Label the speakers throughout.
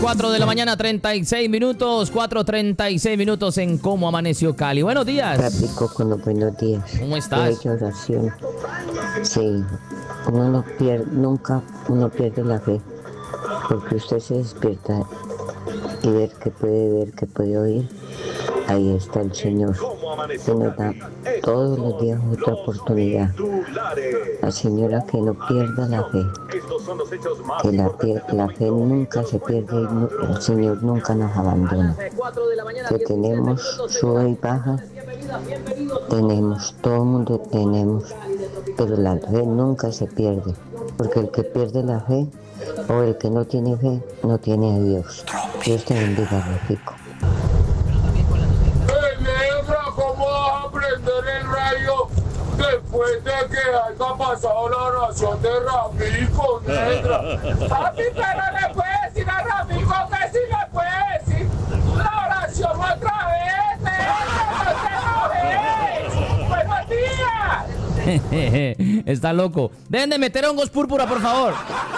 Speaker 1: 4 de la mañana, 36 minutos, 4:36 minutos en Cómo Amaneció Cali. Buenos días.
Speaker 2: Tráfico con los buenos días.
Speaker 1: ¿Cómo estás?
Speaker 2: He hecho oración. Sí, nunca uno pierde la fe, porque usted se despierta y ver que puede oír. Ahí está el Señor, que nos da todos los días otra oportunidad. La señora que no pierda la fe, que la fe nunca se pierde y el Señor nunca nos abandona. Que tenemos sube y baja, tenemos, todo el mundo tenemos, pero la fe nunca se pierde, porque el que pierde la fe o el que no tiene fe no tiene a Dios. Dios te bendiga, Rafico.
Speaker 3: ¿Cómo vas a prender el radio después de que haya pasado la oración de Rafico, negra? Papi, pero le puede decir a Rafico que sí le puede decir la oración otra vez, negra, no te enojes. ¡Buenos días!
Speaker 1: Está loco. Dejen de meter hongos púrpura, por favor.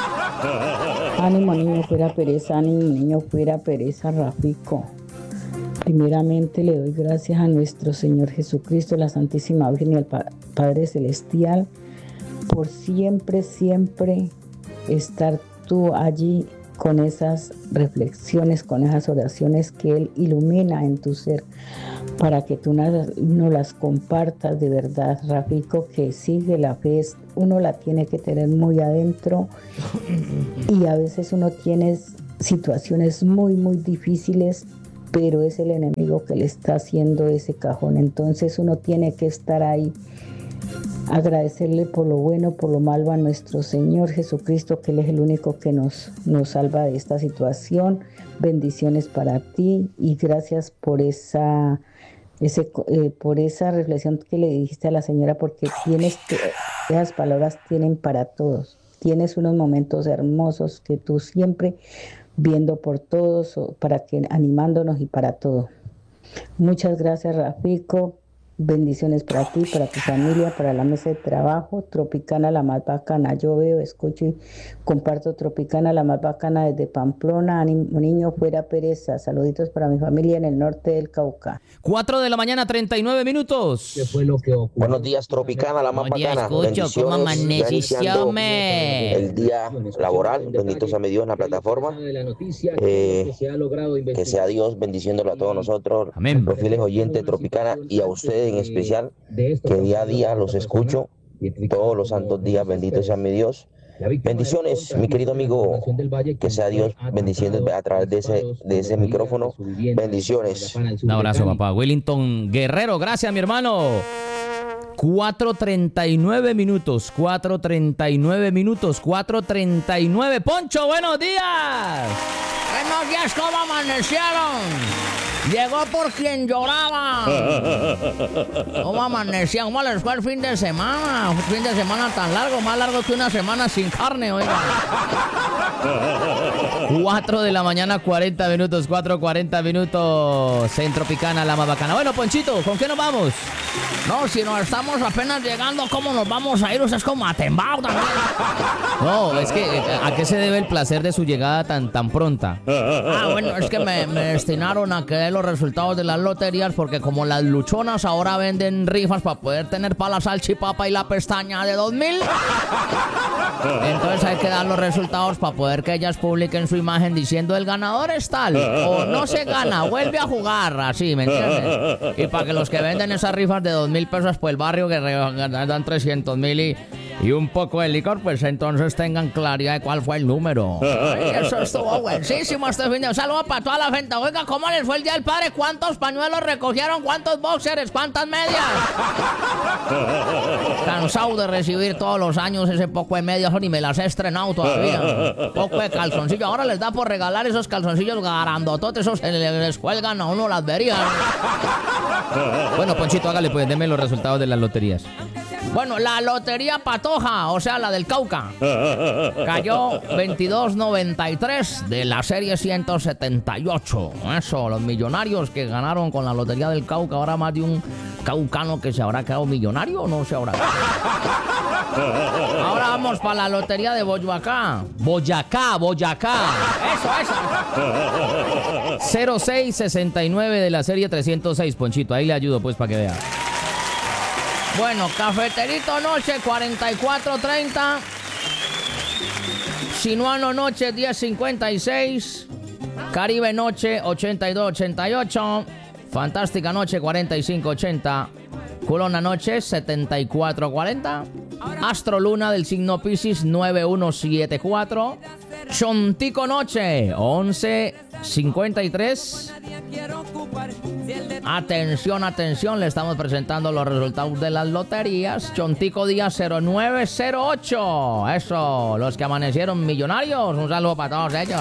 Speaker 4: Ánimo, niño, fuera pereza, ánimo, niño, fuera pereza, Rafico. Primeramente le doy gracias a nuestro Señor Jesucristo, la Santísima Virgen y al Padre Celestial por siempre estar tú allí con esas reflexiones, con esas oraciones que Él ilumina en tu ser para que tú no las compartas de verdad, Rafico, que sigue la fe, uno la tiene que tener muy adentro y a veces uno tiene situaciones muy difíciles, pero es el enemigo que le está haciendo ese cajón. Entonces uno tiene que estar ahí, agradecerle por lo bueno, por lo malo a nuestro Señor Jesucristo, que Él es el único que nos salva de esta situación. Bendiciones para ti y gracias por esa reflexión que le dijiste a la señora, porque esas palabras tienen para todos. Tienes unos momentos hermosos que tú siempre viendo por todos, animándonos y para todo. Muchas gracias, Rafico. Bendiciones para ti, para tu familia, para la mesa de trabajo. Tropicana, la más bacana. Yo veo, escucho y comparto Tropicana, la más bacana desde Pamplona. Ánimo, niño, fuera pereza. Saluditos para mi familia en el norte del Cauca.
Speaker 1: 4 de la mañana, 39 minutos.
Speaker 5: ¿Qué fue lo que ocurrió?
Speaker 6: Buenos días, Tropicana, la más bacana.
Speaker 1: Escucho, ¿cómo amaneció?
Speaker 6: El día laboral, bendito sea mi Dios en la plataforma. Que sea Dios bendiciéndolo a todos nosotros,
Speaker 1: amén,
Speaker 6: los fieles oyentes de Tropicana, y a ustedes en especial, que día a día los escucho, todos los santos días, bendito sea mi Dios. Bendiciones, mi querido amigo, que sea Dios bendiciendo a través de ese micrófono. Bendiciones.
Speaker 1: Un abrazo, papá. Wellington Guerrero, gracias, mi hermano. 4:39 minutos, 4:39. Poncho, buenos días.
Speaker 7: Buenos días, ¿cómo amanecieron? Llegó por quien lloraba. ¿Cómo amanecían? ¿Cómo les fue el fin de semana? Un fin de semana tan largo, más largo que una semana sin carne, oiga.
Speaker 1: 4 de la mañana, 40 minutos, 4:40 minutos. En Tropicana, la más bacana. Bueno, Ponchito, ¿con qué nos vamos?
Speaker 7: No, si nos estamos apenas llegando, ¿cómo nos vamos a ir? O sea, es como atembao también.
Speaker 1: No, es que, ¿a qué se debe el placer de su llegada tan pronta?
Speaker 7: Bueno, es que me destinaron a que dé los resultados de las loterías, porque como las luchonas ahora venden rifas para poder tener para la salchipapa y la pestaña de 2,000. Entonces hay que dar los resultados para poder que ellas publiquen su imagen diciendo el ganador es tal, o no se gana, vuelve a jugar, así, ¿me entiendes? Y para que los que venden esas rifas de 2,000 pesos por el barrio, que dan 300,000 y un poco de licor, pues entonces tengan claridad de cuál fue el número. Ay, eso estuvo buenísimo este fin de semana. Saludos para toda la gente. Oiga, ¿cómo les fue el Día del Padre? ¿Cuántos pañuelos recogieron? ¿Cuántos boxers? ¿Cuántas medias? Cansado de recibir todos los años ese poco de medias, ni me las he estrenado todavía. Poco de calzoncillo. Ahora les da por regalar esos calzoncillos garandototes, esos les cuelgan a uno las verías.
Speaker 1: Bueno, Ponchito, hágale, pues, deme los resultados de las loterías.
Speaker 7: Bueno, la lotería Patoja, o sea, la del Cauca, cayó 22.93 de la serie 178. Eso, los millonarios que ganaron con la lotería del Cauca. Ahora más de un caucano que se habrá quedado millonario o no se habrá quedado. Ahora vamos para la lotería de Boyacá. Boyacá. Eso. 0669 de la serie 306, Ponchito. Ahí le ayudo pues para que vea. Bueno, Cafeterito Noche 4430. Sinuano Noche 1056. Caribe Noche 8288. Fantástica Noche 4580. Culona Noche 7440. Astro Luna del signo Piscis 9174. Chontico Noche 1153. Atención, le estamos presentando los resultados de las loterías. Chontico día 0908. Eso, los que amanecieron millonarios. Un saludo para todos ellos.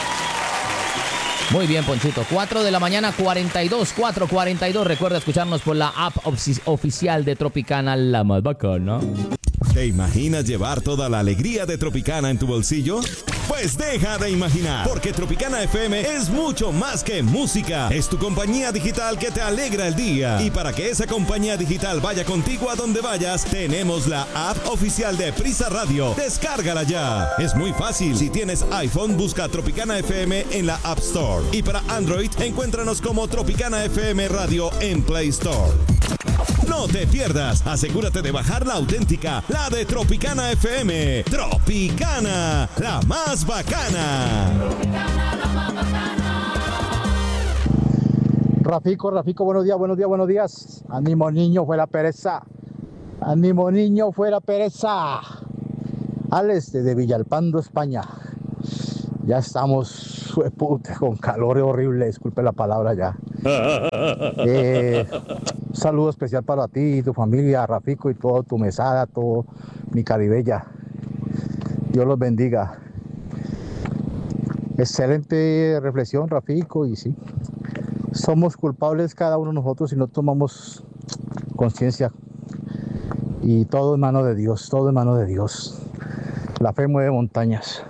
Speaker 7: Muy bien, Ponchito. 4 de la mañana, 4:42. Recuerda escucharnos por la app oficial de Tropicana, la más bacana.
Speaker 5: ¿Te imaginas llevar toda la alegría de Tropicana en tu bolsillo? Pues deja de imaginar, porque Tropicana FM es mucho más que música. Es tu compañía digital que te alegra el día. Y para que esa compañía digital vaya contigo a donde vayas, tenemos la app oficial de Prisa Radio. Descárgala ya. Es muy fácil. Si tienes iPhone, busca Tropicana FM en la App Store. Y para Android, encuéntranos como Tropicana FM Radio en Play Store. No te pierdas, asegúrate de bajar la auténtica, la de Tropicana FM. Tropicana, la más bacana.
Speaker 8: Rafico, buenos días. Ánimo niño, fuera pereza. Alex desde Villalpando, España. Ya estamos, con calor horrible, disculpe la palabra ya. Un saludo especial para ti y tu familia, Rafico, y toda tu mesada, todo mi Caribella. Dios los bendiga. Excelente reflexión, Rafico, y sí, somos culpables cada uno de nosotros si no tomamos conciencia. Y todo en manos de Dios, La fe mueve montañas.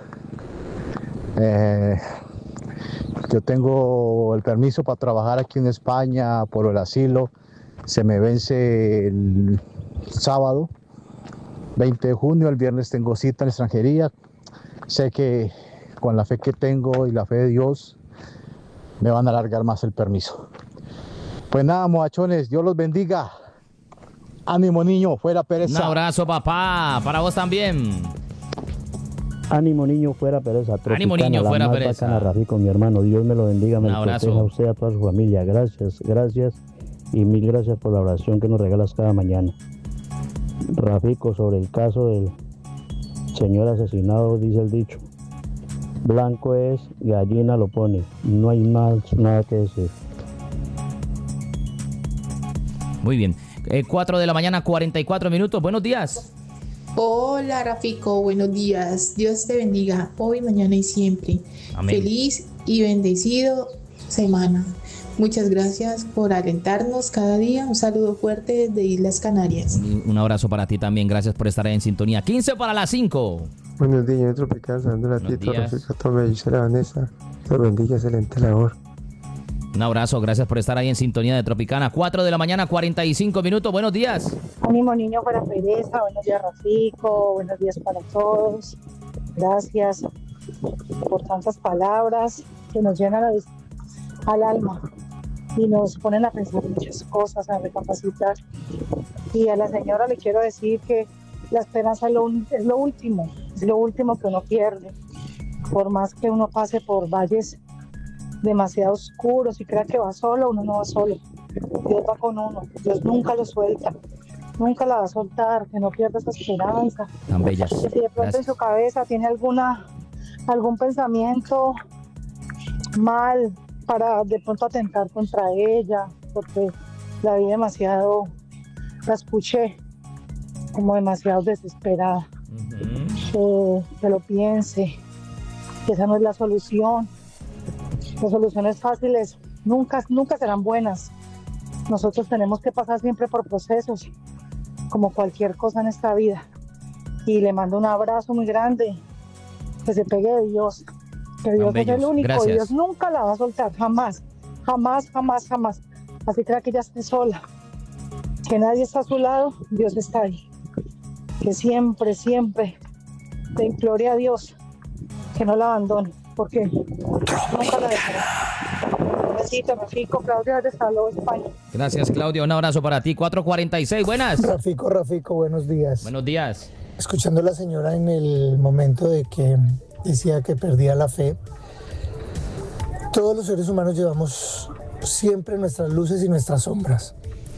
Speaker 8: Yo tengo el permiso para trabajar aquí en España por el asilo. Se me vence el sábado 20 de junio, el viernes tengo cita en extranjería. Sé que con la fe que tengo y la fe de Dios me van a alargar más el permiso. Pues nada, moachones, Dios los bendiga. Ánimo niño, fuera pereza.
Speaker 7: Un abrazo, papá, para vos también.
Speaker 9: Ánimo niño, fuera pereza.
Speaker 7: Ánimo niño, fuera pereza.
Speaker 9: Bacana, Rafico, mi hermano, Dios me lo bendiga, me lo proteja a usted, a toda su familia. Gracias y mil gracias por la oración que nos regalas cada mañana. Rafico, sobre el caso del señor asesinado, dice el dicho: blanco es, gallina lo pone. No hay más nada que decir.
Speaker 7: Muy bien. 4 de la mañana, 44 minutos. Buenos días.
Speaker 10: Hola, Rafico, buenos días. Dios te bendiga hoy, mañana y siempre.
Speaker 7: Amén.
Speaker 10: Feliz y bendecido semana. Muchas gracias por alentarnos cada día. Un saludo fuerte desde Islas Canarias.
Speaker 7: Un abrazo para ti también. Gracias por estar ahí en sintonía. 15 para las 5.
Speaker 11: Buenos días, Tropical, Sandra, Tito, Rafico, Tomé, Gisela, Vanessa. Dios bendiga, excelente labor.
Speaker 7: Un abrazo, gracias por estar ahí en sintonía de Tropicana. 4 de la mañana, 45 minutos. Buenos días.
Speaker 12: Ánimo niño, fuera pereza. Buenos días, Rafico. Buenos días para todos. Gracias por tantas palabras que nos llenan al alma y nos ponen a pensar muchas cosas, a recapacitar. Y a la señora le quiero decir que la esperanza es lo último que uno pierde. Por más que uno pase por valles demasiado oscuros y crea que va solo, uno no va solo. Dios va con uno. Dios nunca lo suelta, nunca la va a soltar. Que no pierda esa esperanza.
Speaker 7: Tan bellas.
Speaker 12: Que si de pronto en su cabeza tiene algún pensamiento mal para de pronto atentar contra ella, porque la vi demasiado, la escuché como demasiado desesperada. Que lo piense, que esa no es la solución. Las soluciones fáciles nunca serán buenas. Nosotros tenemos que pasar siempre por procesos, como cualquier cosa en esta vida. Y le mando un abrazo muy grande, que se pegue de Dios, que Dios es el único. Gracias. Y Dios nunca la va a soltar, jamás. Así crea que ella esté sola, que nadie está a su lado, Dios está ahí. que siempre le implore a Dios que no la abandone, porque nunca la dejará. Besito, Rafico, Claudia de Saló, España.
Speaker 1: Gracias, Claudia. Un abrazo para ti. 4:46, buenas.
Speaker 13: Rafico, buenos días.
Speaker 1: Buenos días.
Speaker 13: Escuchando a la señora en el momento de que decía que perdía la fe, todos los seres humanos llevamos siempre nuestras luces y nuestras sombras.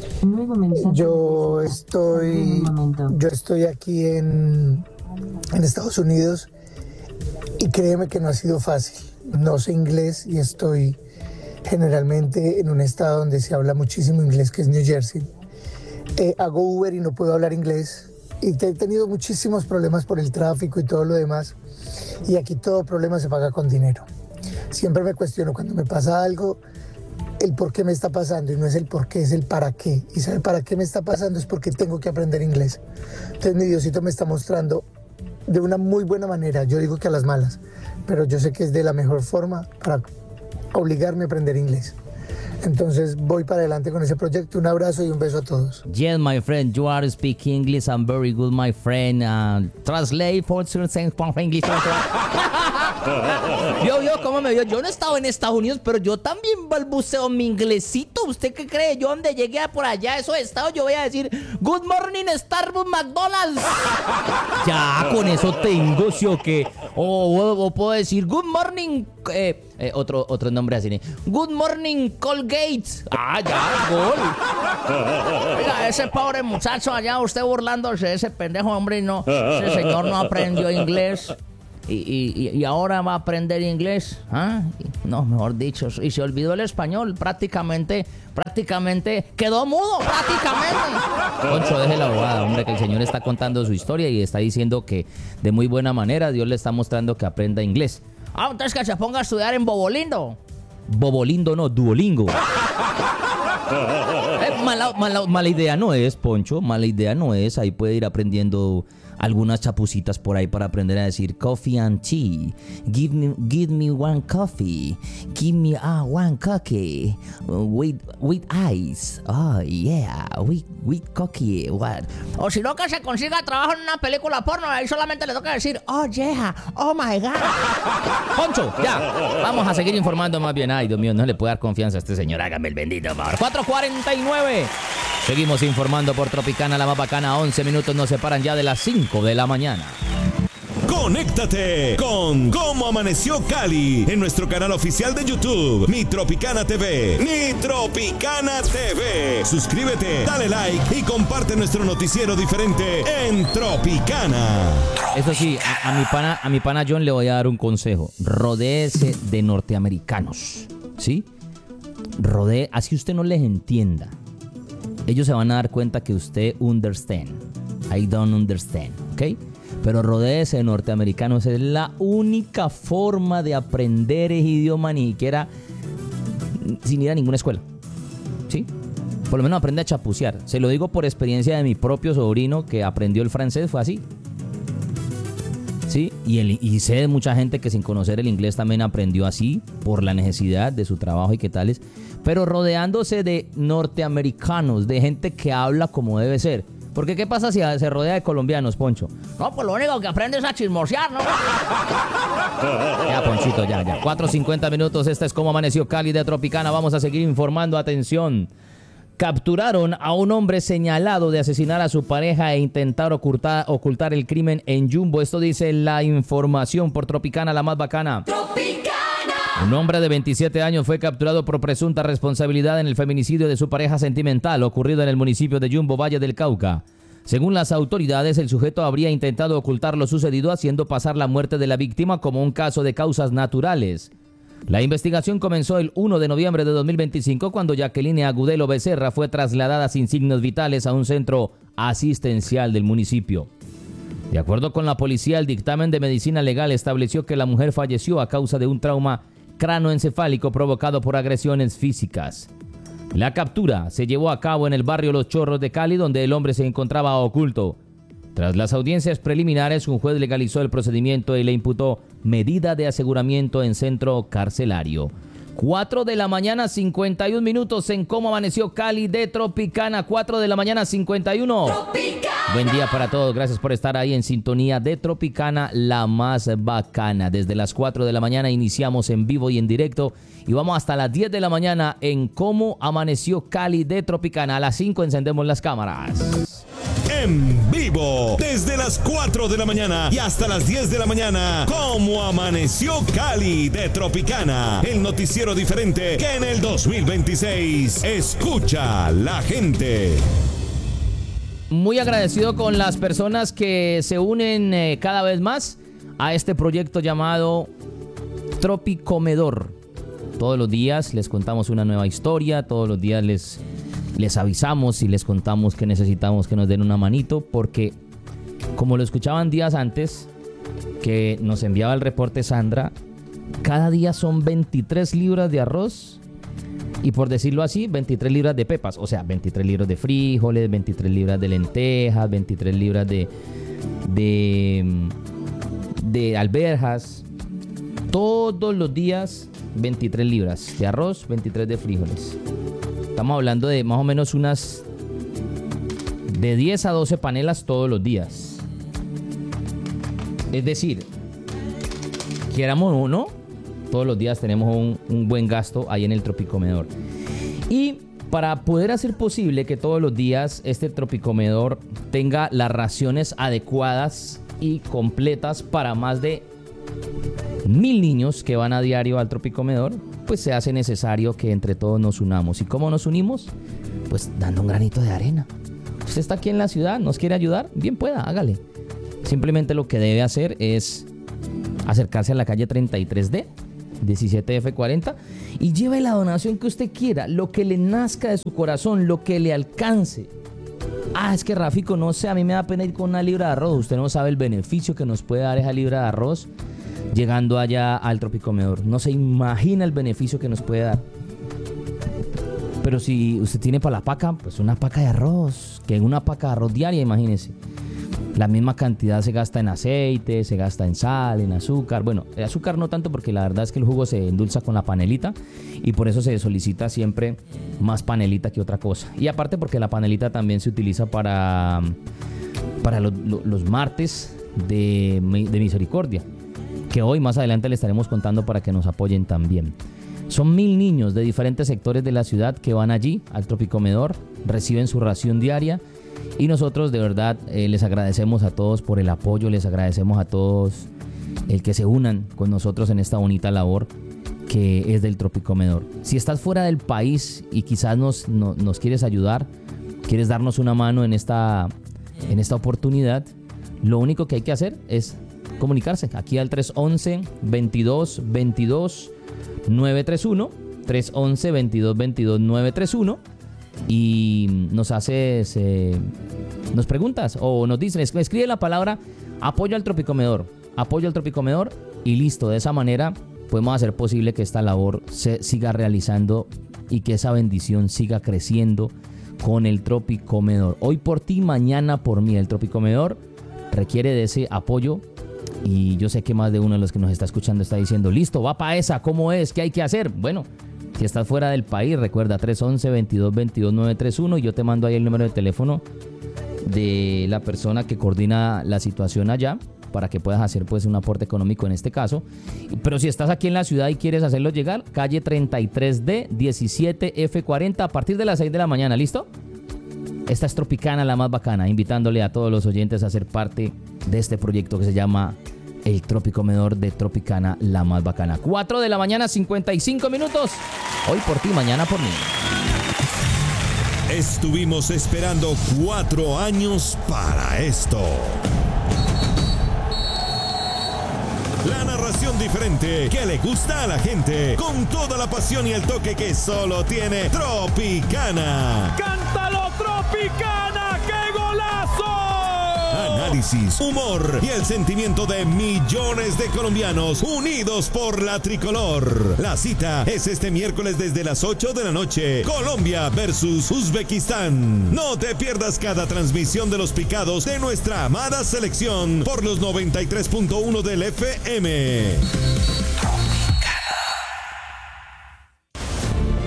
Speaker 13: Yo estoy aquí en Estados Unidos y créeme que no ha sido fácil. No sé inglés y estoy generalmente en un estado donde se habla muchísimo inglés, que es New Jersey. Hago Uber y no puedo hablar inglés y he tenido muchísimos problemas por el tráfico y todo lo demás, y aquí todo problema se paga con dinero. Siempre me cuestiono cuando me pasa algo, el por qué me está pasando, y no es el por qué, es el para qué. Y saber para qué me está pasando es porque tengo que aprender inglés. Entonces mi Diosito me está mostrando de una muy buena manera, yo digo que a las malas, pero yo sé que es de la mejor forma para obligarme a aprender inglés. Entonces voy para adelante con ese proyecto. Un abrazo y un beso a todos.
Speaker 7: Yes, my friend, you are speaking English. I'm very good, my friend. Translate for English. Yo, ¿cómo me vio? Yo no he estado en Estados Unidos, pero yo también balbuceo mi inglesito. ¿Usted qué cree? Yo donde llegué por allá, esos estados, yo voy a decir Good morning, Starbucks, McDonald's. Ya, con eso tengo, ¿sí o qué? O puedo decir Good morning, otro nombre así, ¿no? Good morning, Colgate. Ya, gol. Oiga, ese pobre muchacho allá, usted burlándose de ese pendejo, hombre, no. Ese señor no aprendió inglés. Y ahora va a aprender inglés. No, mejor dicho, y se olvidó el español. Prácticamente quedó mudo, prácticamente. Poncho, deje la bobada, hombre, que el señor está contando su historia y está diciendo que de muy buena manera Dios le está mostrando que aprenda inglés. Entonces que se ponga a estudiar en Bobolindo. Bobolindo no, Duolingo. Mala idea no es, Poncho, mala idea no es. Ahí puede ir aprendiendo algunas chapucitas por ahí para aprender a decir coffee and tea. Give me one coffee. Give me one cookie. With ice. Oh yeah, with cookie. What? O si no, que se consiga trabajo en una película porno, ahí solamente le toca decir oh yeah, oh my god. Poncho, ya, vamos a seguir informando más bien. Ay, Dios mío, no le puedo dar confianza a este señor, hágame el bendito favor. 4:49. Seguimos informando por Tropicana, la más bacana. 11 minutos nos separan ya de las 5 de la mañana.
Speaker 5: Conéctate con Cómo Amaneció Cali en nuestro canal oficial de YouTube, Mi Tropicana TV. Mi Tropicana TV. Suscríbete, dale like y comparte nuestro noticiero diferente en Tropicana.
Speaker 1: Eso sí, a mi pana John le voy a dar un consejo. Rodéese de norteamericanos, ¿sí? Así usted no les entienda. Ellos se van a dar cuenta que usted understand. I don't understand, ¿ok? Pero rodéese de norteamericanos. Es la única forma de aprender el idioma, ni siquiera sin ir a ninguna escuela, ¿sí? Por lo menos aprende a chapucear. Se lo digo por experiencia de mi propio sobrino que aprendió el francés, fue así. ¿Sí? Y sé de mucha gente que sin conocer el inglés también aprendió así por la necesidad de su trabajo y qué tales. Pero rodeándose de norteamericanos, de gente que habla como debe ser. Porque ¿qué pasa si se rodea de colombianos, Poncho? No, pues lo único que aprende es a chismosear, ¿no? Ya, Ponchito, ya. 4:50 minutos, esta es Cómo Amaneció Cali de Tropicana. Vamos a seguir informando, atención. Capturaron a un hombre señalado de asesinar a su pareja e intentar ocultar el crimen en Jumbo. Esto dice la información por Tropicana, la más bacana. Un hombre de 27 años fue capturado por presunta responsabilidad en el feminicidio de su pareja sentimental ocurrido en el municipio de Jumbo, Valle del Cauca. Según las autoridades, el sujeto habría intentado ocultar lo sucedido haciendo pasar la muerte de la víctima como un caso de causas naturales. La investigación comenzó el 1 de noviembre de 2025 cuando Jacqueline Agudelo Becerra fue trasladada sin signos vitales a un centro asistencial del municipio. De acuerdo con la policía, el dictamen de medicina legal estableció que la mujer falleció a causa de un trauma cranoencefálico provocado por agresiones físicas. La captura se llevó a cabo en el barrio Los Chorros de Cali, donde el hombre se encontraba oculto. Tras las audiencias preliminares, un juez legalizó el procedimiento y le imputó medida de aseguramiento en centro carcelario. 4 de la mañana, 51 minutos en Cómo Amaneció Cali de Tropicana. 4 de la mañana, 51. ¡Tropicana! Buen día para todos, gracias por estar ahí en sintonía de Tropicana, la más bacana. Desde las 4 de la mañana iniciamos en vivo y en directo y vamos hasta las 10 de la mañana en Cómo Amaneció Cali de Tropicana. A las 5 encendemos las cámaras.
Speaker 5: En vivo, desde las 4 de la mañana y hasta las 10 de la mañana, Cómo Amaneció Cali de Tropicana, el noticiero diferente que en el 2026 escucha la gente.
Speaker 1: Muy agradecido con las personas que se unen cada vez más a este proyecto llamado Tropicomedor. Todos los días les contamos una nueva historia, todos los días les avisamos y les contamos que necesitamos que nos den una manito, porque como lo escuchaban días antes, que nos enviaba el reporte Sandra, cada día son 23 libras de arroz y, por decirlo así, 23 libras de pepas, o sea, 23 libras de frijoles, 23 libras de lentejas, 23 libras de alberjas. Todos los días 23 libras de arroz, 23 de frijoles. Estamos hablando de más o menos unas de 10 a 12 panelas todos los días. Es decir, quieramos o no, todos los días tenemos un buen gasto ahí en el Tropicomedor. Y para poder hacer posible que todos los días este Tropicomedor tenga las raciones adecuadas y completas para más de 1000 niños que van a diario al Tropicomedor, pues se hace necesario que entre todos nos unamos. ¿Y cómo nos unimos? Pues dando un granito de arena. Usted está aquí en la ciudad, ¿nos quiere ayudar? Bien pueda, hágale. Simplemente lo que debe hacer es acercarse a la calle 33D, 17F40, y lleve la donación que usted quiera, lo que le nazca de su corazón, lo que le alcance. Es que Rafico, no sé, a mí me da pena ir con una libra de arroz. Usted no sabe el beneficio que nos puede dar esa libra de arroz llegando allá al Tropicomedor. No se imagina el beneficio que nos puede dar. Pero si usted tiene para la paca, pues una paca de arroz, que en una paca de arroz diaria, imagínese. La misma cantidad se gasta en aceite, se gasta en sal, en azúcar. Bueno, el azúcar no tanto, porque la verdad es que el jugo se endulza con la panelita y por eso se solicita siempre más panelita que otra cosa. Y aparte porque la panelita también se utiliza para los martes de misericordia, que hoy más adelante le estaremos contando para que nos apoyen también. Son 1000 niños de diferentes sectores de la ciudad que van allí al Tropicomedor, reciben su ración diaria. Y nosotros de verdad les agradecemos a todos por el apoyo, les agradecemos a todos el que se unan con nosotros en esta bonita labor que es del Tropicomedor. Si estás fuera del país y quizás nos quieres ayudar, quieres darnos una mano en esta oportunidad, lo único que hay que hacer es comunicarse aquí al 311-22-22-931, 311-22-22-931. Y nos preguntas o nos dicen, escribe la palabra apoyo al Tropicomedor y listo. De esa manera podemos hacer posible que esta labor se siga realizando y que esa bendición siga creciendo con el Tropicomedor. Hoy por ti, mañana por mí. El Tropicomedor requiere de ese apoyo y yo sé que más de uno de los que nos está escuchando está diciendo, listo, va para esa, ¿cómo es? ¿Qué hay que hacer? Bueno, si estás fuera del país, recuerda 311-22-22-931 y yo te mando ahí el número de teléfono de la persona que coordina la situación allá para que puedas hacer pues un aporte económico en este caso. Pero si estás aquí en la ciudad y quieres hacerlo llegar, calle 33D, 17F40 a partir de las 6 de la mañana, ¿listo? Esta es Tropicana, la más bacana, invitándole a todos los oyentes a ser parte de este proyecto que se llama el Tropicomedor de Tropicana, la más bacana. 4 de la mañana, 55 minutos. Hoy por ti, mañana por mí.
Speaker 5: Estuvimos esperando 4 años para esto. La narración diferente que le gusta a la gente, con toda la pasión y el toque que solo tiene Tropicana.
Speaker 14: ¡Cántalo, Tropicana! ¡Qué golazo!
Speaker 5: Análisis, humor y el sentimiento de millones de colombianos unidos por la tricolor. La cita es este miércoles desde las 8 de la noche. Colombia versus Uzbekistán. No te pierdas cada transmisión de los picados de nuestra amada selección por los 93.1 del FM.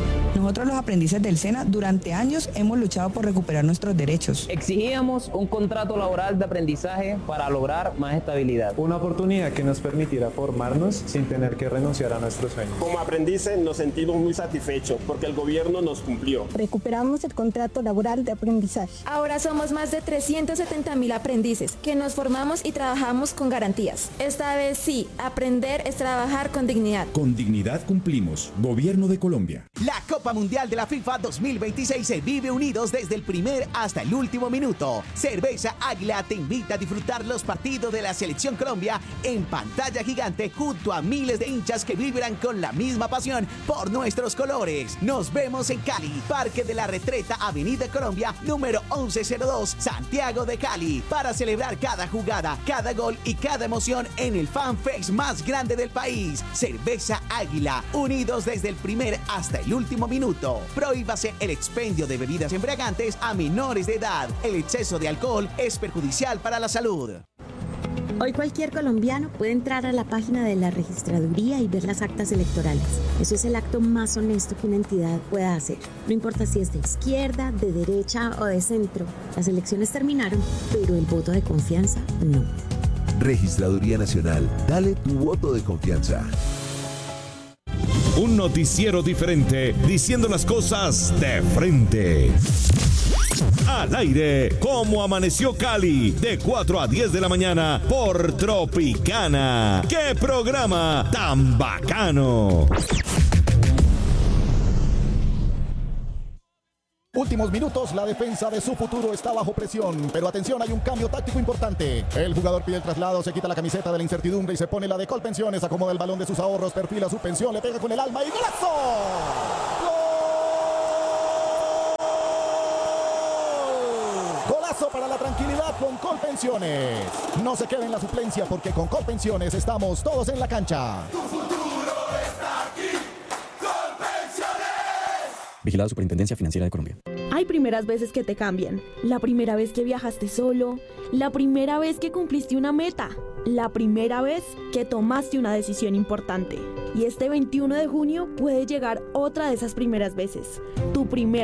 Speaker 15: Nosotros los aprendices del SENA durante años hemos luchado por recuperar nuestros derechos.
Speaker 16: Exigíamos un contrato laboral de aprendizaje para lograr más estabilidad.
Speaker 17: Una oportunidad que nos permitiera formarnos sin tener que renunciar a nuestros sueños.
Speaker 18: Como aprendices nos sentimos muy satisfechos porque el gobierno nos cumplió.
Speaker 19: Recuperamos el contrato laboral de aprendizaje.
Speaker 20: Ahora somos más de 370.000 aprendices que nos formamos y trabajamos con garantías. Esta vez sí, aprender es trabajar con dignidad.
Speaker 21: Con dignidad cumplimos. Gobierno de Colombia.
Speaker 22: La Copa Mundial de la FIFA 2026 se vive unidos desde el primer hasta el último minuto. Cerveza Águila te invita a disfrutar los partidos de la Selección Colombia en pantalla gigante junto a miles de hinchas que vibran con la misma pasión por nuestros colores. Nos vemos en Cali, Parque de la Retreta, Avenida Colombia, número 1102, Santiago de Cali, para celebrar cada jugada, cada gol y cada emoción en el FanFest más grande del país. Cerveza Águila, unidos desde el primer hasta el último minuto. Prohíbase el expendio de bebidas embriagantes a menores de edad. El exceso de alcohol es perjudicial para la salud.
Speaker 23: Hoy cualquier colombiano puede entrar a la página de la registraduría y ver las actas electorales. Eso es el acto más honesto que una entidad pueda hacer. No importa si es de izquierda, de derecha o de centro. Las elecciones terminaron, pero el voto de confianza no.
Speaker 24: Registraduría Nacional. Dale tu voto de confianza.
Speaker 5: Un noticiero diferente, diciendo las cosas de frente. Al aire, como amaneció Cali, de 4 a 10 de la mañana por Tropicana. ¡Qué programa tan bacano!
Speaker 25: Últimos minutos, la defensa de su futuro está bajo presión, pero atención, hay un cambio táctico importante. El jugador pide el traslado, se quita la camiseta de la incertidumbre y se pone la de Colpensiones, acomoda el balón de sus ahorros, perfila su pensión, le pega con el alma y ¡golazo! Golazo para la tranquilidad con Colpensiones. No se quede en la suplencia porque con Colpensiones estamos todos en la cancha.
Speaker 26: Tu futuro está aquí. Colpensiones.
Speaker 27: Vigilado Superintendencia Financiera de Colombia.
Speaker 28: Hay primeras veces que te cambian. La primera vez que viajaste solo. La primera vez que cumpliste una meta. La primera vez que tomaste una decisión importante. Y este 21 de junio puede llegar otra de esas primeras veces. Tu primer